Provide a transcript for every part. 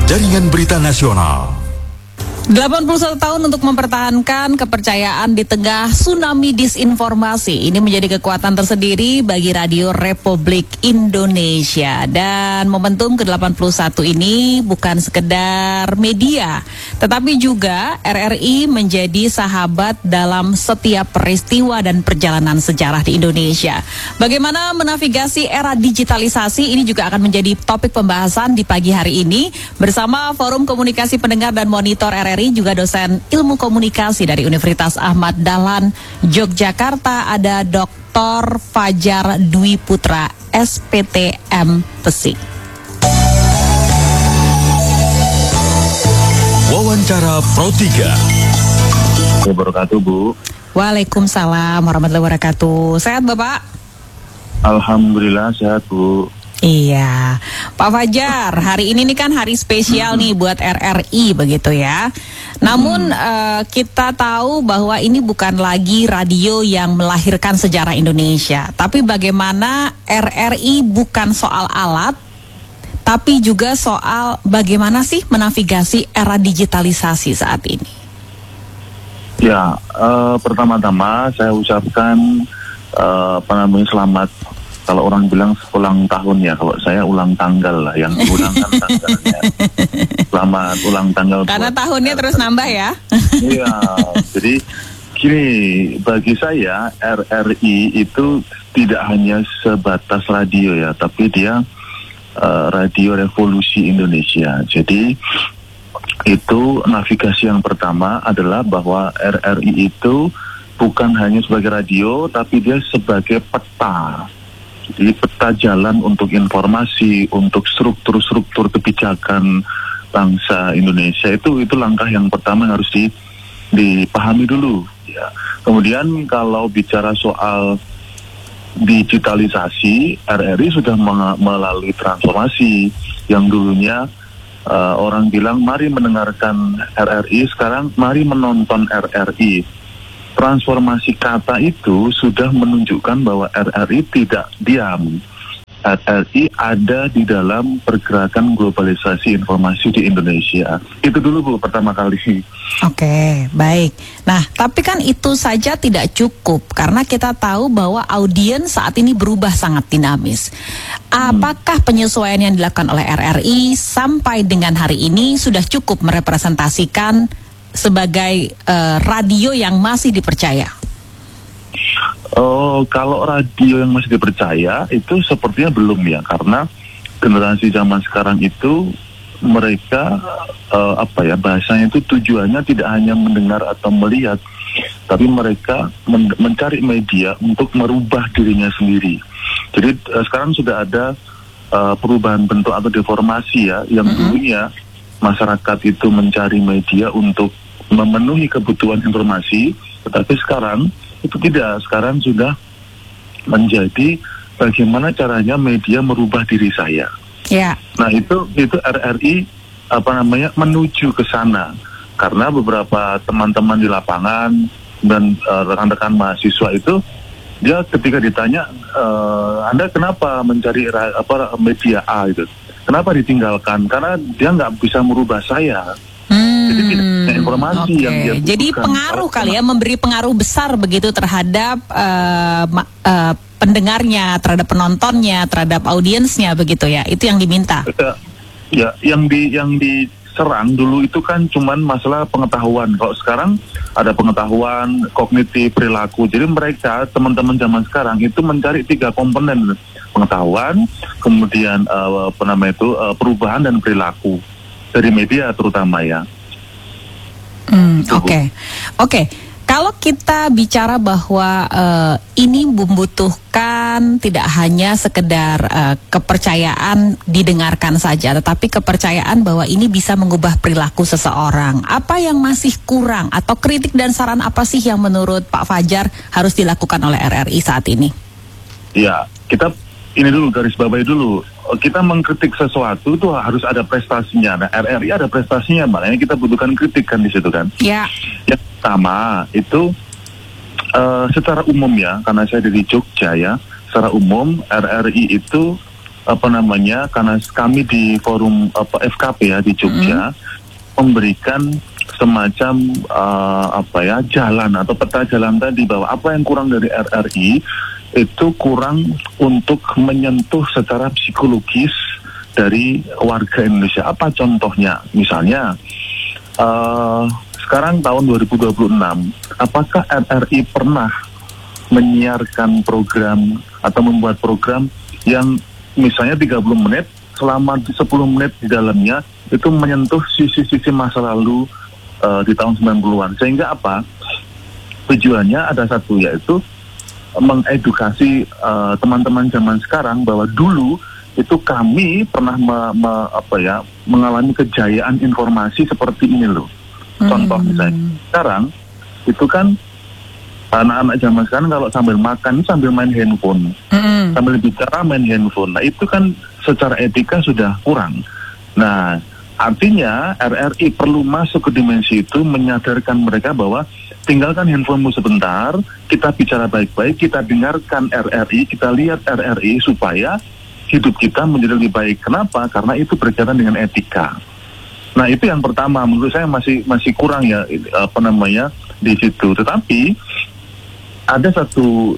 Jaringan Berita Nasional. 81 tahun untuk mempertahankan kepercayaan di tengah tsunami disinformasi. Ini menjadi kekuatan tersendiri bagi Radio Republik Indonesia. Dan momentum ke-81 ini bukan sekedar media, tetapi juga RRI menjadi sahabat dalam setiap peristiwa dan perjalanan sejarah di Indonesia. Bagaimana menavigasi era digitalisasi ini juga akan menjadi topik pembahasan di pagi hari ini bersama Forum Komunikasi Pendengar dan Monitor RRI, juga dosen ilmu komunikasi dari Universitas Ahmad Dahlan Yogyakarta, ada Dr. Fajar Dwi Putra, SPTM PESI. Wawancara Pro 3. Wabarakatuh, Bu. Waalaikumsalam warahmatullahi wabarakatuh. Sehat, Bapak? Alhamdulillah sehat, Bu. Iya, Pak Fajar, hari ini nih kan hari spesial nih buat RRI begitu ya. Namun kita tahu bahwa ini bukan lagi radio yang melahirkan sejarah Indonesia, tapi bagaimana RRI bukan soal alat, tapi juga soal bagaimana sih menavigasi era digitalisasi saat ini. Ya, pertama-tama saya ucapkan selamat. Kalau orang bilang ulang tahun ya, kalau saya ulang tanggal lah, yang ulang tanggalnya. Selamat ulang tanggal. Karena tahunnya terus nambah ya. Iya, jadi gini, bagi saya RRI itu tidak hanya sebatas radio ya, tapi dia Radio Revolusi Indonesia. Jadi itu navigasi yang pertama adalah bahwa RRI itu bukan hanya sebagai radio, tapi dia sebagai peta. Jadi peta jalan untuk informasi, untuk struktur-struktur kebijakan bangsa Indonesia, itu langkah yang pertama yang harus dipahami dulu. Ya. Kemudian kalau bicara soal digitalisasi, RRI sudah melalui transformasi yang dulunya orang bilang mari mendengarkan RRI, sekarang mari menonton RRI. Transformasi kata itu sudah menunjukkan bahwa RRI tidak diam. RRI ada di dalam pergerakan globalisasi informasi di Indonesia. Itu dulu, Bu, pertama kali. Oke, baik. Nah, tapi kan itu saja tidak cukup karena kita tahu bahwa audiens saat ini berubah sangat dinamis. Apakah penyesuaian yang dilakukan oleh RRI sampai dengan hari ini sudah cukup merepresentasikan sebagai radio yang masih dipercaya? Kalau radio yang masih dipercaya itu sepertinya belum ya, karena generasi zaman sekarang itu mereka bahasanya itu tujuannya tidak hanya mendengar atau melihat, tapi mereka mencari media untuk merubah dirinya sendiri. Jadi sekarang sudah ada perubahan bentuk atau deformasi ya, yang dulunya masyarakat itu mencari media untuk memenuhi kebutuhan informasi, tetapi sekarang itu tidak. Sekarang sudah menjadi bagaimana caranya media merubah diri saya. Ya. Nah itu RRI menuju ke sana, karena beberapa teman-teman di lapangan dan rekan-rekan mahasiswa itu, dia ketika ditanya Anda kenapa mencari media A itu, kenapa ditinggalkan? Karena dia nggak bisa merubah saya. Jadi tidak ada informasi yang dia butuhkan. Jadi pengaruh kali ya, memberi pengaruh besar begitu terhadap pendengarnya, terhadap penontonnya, terhadap audiensnya begitu ya. Itu yang diminta. Ya, yang diserang dulu itu kan cuman masalah pengetahuan. Kalau sekarang ada pengetahuan, kognitif, perilaku. Jadi mereka, teman-teman zaman sekarang itu mencari 3 komponen: pengetahuan, kemudian perubahan dan perilaku dari media terutama ya. Oke. Kalau kita bicara bahwa ini membutuhkan tidak hanya sekedar kepercayaan didengarkan saja, tetapi kepercayaan bahwa ini bisa mengubah perilaku seseorang. Apa yang masih kurang atau kritik dan saran apa sih yang menurut Pak Fajar harus dilakukan oleh RRI saat ini? Ya, kita ini dulu garis bawahi dulu. Kita mengkritik sesuatu itu harus ada prestasinya. Nah, RRI ada prestasinya, makanya kita butuhkan kritik kan di situ kan. Ya. Yang pertama itu secara umum ya, karena saya dari Jogja ya, secara umum RRI itu karena kami di forum FKP ya di Jogja memberikan semacam jalan atau peta jalan tadi, bahwa apa yang kurang dari RRI itu kurang untuk menyentuh secara psikologis dari warga Indonesia. Apa contohnya? Misalnya sekarang tahun 2026, apakah RRI pernah menyiarkan program atau membuat program yang misalnya 30 menit, selama 10 menit di dalamnya itu menyentuh sisi-sisi masa lalu di tahun 90-an. Sehingga apa? Tujuannya ada satu, yaitu mengedukasi teman-teman zaman sekarang bahwa dulu itu kami pernah mengalami kejayaan informasi seperti ini loh. Contoh misalnya sekarang itu kan anak-anak zaman sekarang kalau sambil makan sambil main handphone, sambil bicara main handphone. Nah itu kan secara etika sudah kurang. Nah artinya RRI perlu masuk ke dimensi itu, menyadarkan mereka bahwa tinggalkan handphonemu sebentar, kita bicara baik-baik, kita dengarkan RRI, kita lihat RRI supaya hidup kita menjadi lebih baik. Kenapa? Karena itu berkaitan dengan etika. Nah itu yang pertama, menurut saya masih kurang ya di situ. Tetapi ada satu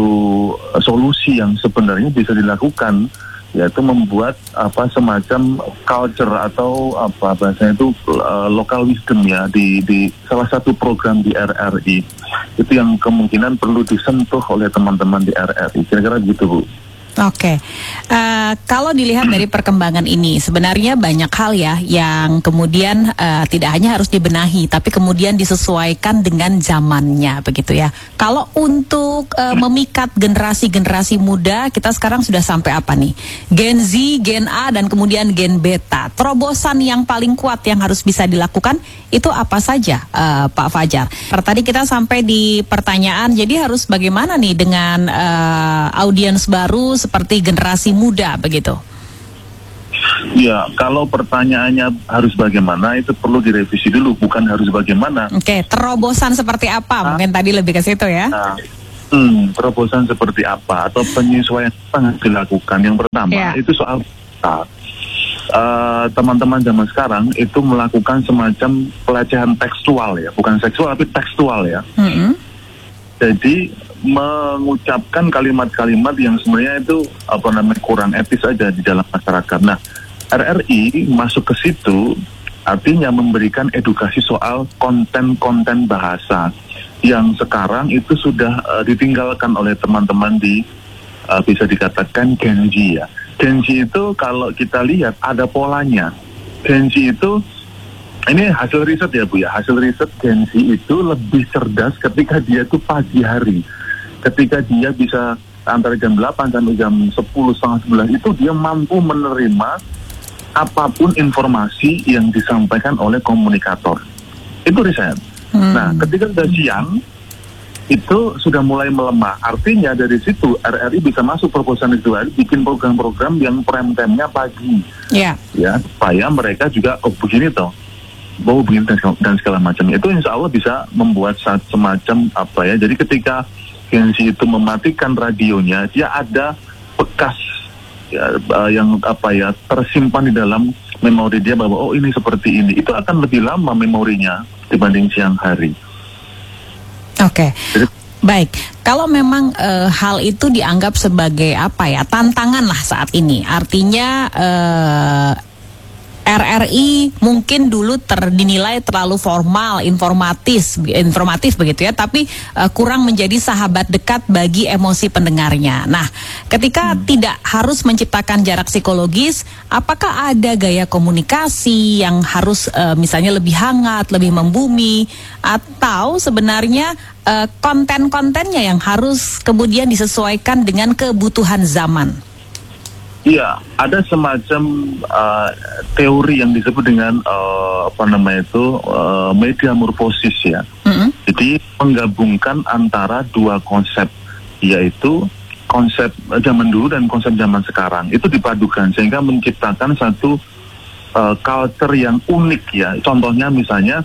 solusi yang sebenarnya bisa dilakukan, yaitu membuat semacam culture atau bahasanya itu local wisdom ya di salah satu program di RRI. Itu yang kemungkinan perlu disentuh oleh teman-teman di RRI. Kira-kira begitu, Bu. Oke, kalau dilihat dari perkembangan ini, sebenarnya banyak hal ya yang kemudian tidak hanya harus dibenahi, tapi kemudian disesuaikan dengan zamannya, begitu ya. Kalau untuk memikat generasi-generasi muda, kita sekarang sudah sampai apa nih? Gen Z, Gen A, dan kemudian Gen Beta. Terobosan yang paling kuat yang harus bisa dilakukan itu apa saja, Pak Fajar? Tadi kita sampai di pertanyaan, jadi harus bagaimana nih dengan audiens baru seperti generasi muda begitu? Ya, kalau pertanyaannya harus bagaimana, itu perlu direvisi dulu, bukan harus bagaimana. Oke, terobosan seperti apa? Mungkin tadi lebih ke situ ya. Terobosan seperti apa atau penyesuaian yang dilakukan. Yang pertama itu soal teman-teman zaman sekarang itu melakukan semacam pelecehan tekstual ya, bukan seksual tapi tekstual ya. Jadi mengucapkan kalimat-kalimat yang sebenarnya itu kurang etis aja di dalam masyarakat. Nah, RRI masuk ke situ artinya memberikan edukasi soal konten-konten bahasa yang sekarang itu sudah ditinggalkan oleh teman-teman di bisa dikatakan Gen Z ya. Gen Z itu kalau kita lihat ada polanya. Gen Z itu, ini hasil riset ya Bu ya, hasil riset Gen Z itu lebih cerdas ketika dia itu pagi hari. Ketika dia bisa antara jam 8 sampai jam 10, setengah 11 itu dia mampu menerima apapun informasi yang disampaikan oleh komunikator. Itu riset. Nah, ketika sudah siang itu sudah mulai melemah. Artinya dari situ RRI bisa masuk proposal itu, bikin program-program yang prime time-nya pagi. Ya, supaya mereka juga begini toh. Begini dan segala macam. Itu insya Allah bisa membuat semacam jadi ketika Gen Z itu mematikan radionya, dia ada bekas yang tersimpan di dalam memori dia bahwa ini seperti ini. Itu akan lebih lama memorinya dibanding siang hari. Oke. Baik, kalau memang hal itu dianggap sebagai tantangan lah saat ini. Artinya RRI mungkin dulu dinilai terlalu formal, informatif begitu ya, tapi kurang menjadi sahabat dekat bagi emosi pendengarnya. Nah, ketika tidak harus menciptakan jarak psikologis, apakah ada gaya komunikasi yang harus misalnya lebih hangat, lebih membumi, atau sebenarnya konten-kontennya yang harus kemudian disesuaikan dengan kebutuhan zaman? Iya, ada semacam teori yang disebut dengan media morfosis ya. Jadi menggabungkan antara dua konsep, yaitu konsep zaman dulu dan konsep zaman sekarang. Itu dipadukan sehingga menciptakan satu culture yang unik ya. Contohnya misalnya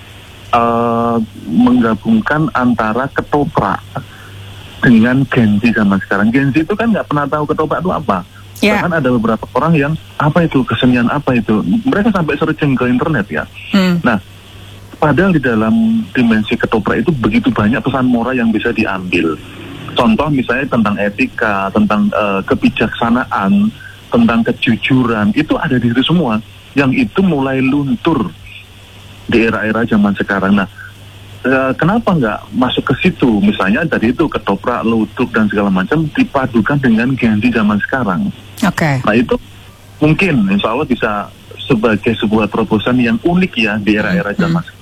menggabungkan antara ketoprak dengan Gen Z zaman sekarang. Gen Z itu kan nggak pernah tahu ketoprak itu apa. Yeah. Bahkan ada beberapa orang yang apa itu kesenian apa itu, mereka sampai searching ke internet ya. Nah, padahal di dalam dimensi ketoprak itu begitu banyak pesan moral yang bisa diambil. Contoh misalnya tentang etika, tentang kebijaksanaan, tentang kejujuran, itu ada di situ semua. Yang itu mulai luntur di era-era zaman sekarang. Nah, kenapa nggak masuk ke situ? Misalnya dari itu ketoprak, ludruk dan segala macam dipadukan dengan Gen Z zaman sekarang. Oke. Nah itu mungkin insya Allah bisa sebagai sebuah terobosan yang unik ya di era-era zaman sekarang.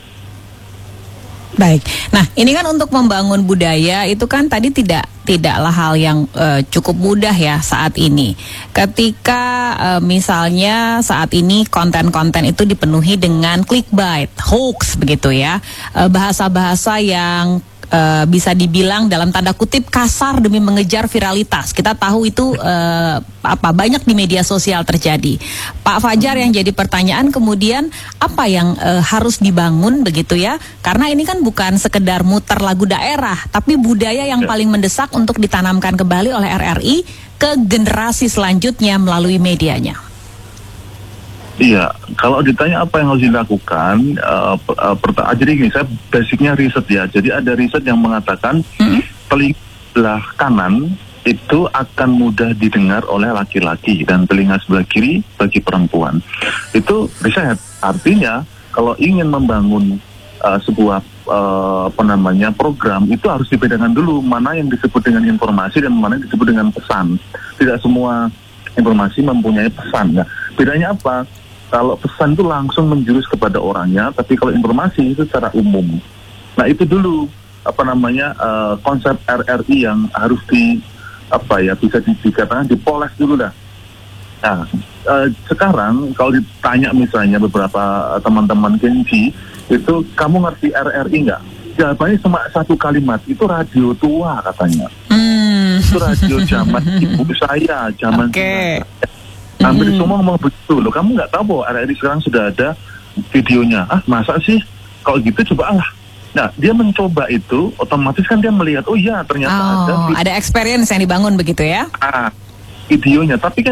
Baik. Nah, ini kan untuk membangun budaya itu kan tadi tidaklah hal yang cukup mudah ya saat ini. Ketika misalnya saat ini konten-konten itu dipenuhi dengan clickbait, hoax begitu ya. Bahasa-bahasa yang bisa dibilang dalam tanda kutip kasar demi mengejar viralitas. Kita tahu itu banyak di media sosial terjadi. Pak Fajar, yang jadi pertanyaan kemudian apa yang harus dibangun begitu ya? Karena ini kan bukan sekedar muter lagu daerah, tapi budaya yang paling mendesak untuk ditanamkan kembali oleh RRI ke generasi selanjutnya melalui medianya. Iya, kalau ditanya apa yang harus dilakukan, jadi gini, saya basicnya riset ya. Jadi ada riset yang mengatakan telinga sebelah kanan itu akan mudah didengar oleh laki-laki dan telinga sebelah kiri bagi perempuan. Itu riset. Artinya kalau ingin membangun sebuah program, itu harus dibedakan dulu mana yang disebut dengan informasi dan mana yang disebut dengan pesan. Tidak semua informasi mempunyai pesan. Nah, bedanya apa? Kalau pesan itu langsung menjurus kepada orangnya, tapi kalau informasi itu secara umum. Nah itu dulu konsep RRI yang harus bisa dikatakan dipoles dulu dah. Nah sekarang kalau ditanya misalnya beberapa teman-teman Gen Z itu, kamu ngerti RRI nggak? Jawabannya cuma satu kalimat, itu radio tua katanya. Itu radio zaman ibu saya, zaman hampir semua ngomong begitu loh. Kamu nggak tahu bahwa RRI sekarang sudah ada videonya? Ah, masa sih? Kalau gitu coba lah. Nah, dia mencoba itu, otomatis kan dia melihat, oh iya ternyata ada experience yang dibangun begitu ya? videonya. Tapi kan